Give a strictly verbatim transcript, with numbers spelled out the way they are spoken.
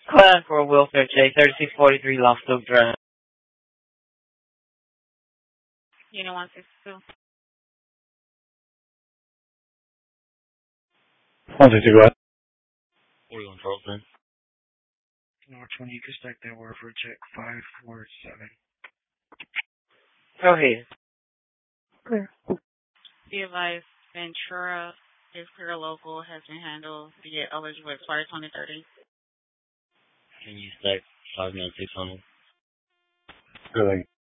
Clan for Welfare J, thirty-six forty-three Lost Oak Drive. Unit one sixty-two. one sixty, go ahead. forty-one Charleston. North twenty, you can stack that word for check five four seven. Go ahead. Clear. Be advised, Ventura is clear local, has been handled. Be eligible expire twenty thirty. Can you stack five nine six on them? Good thing.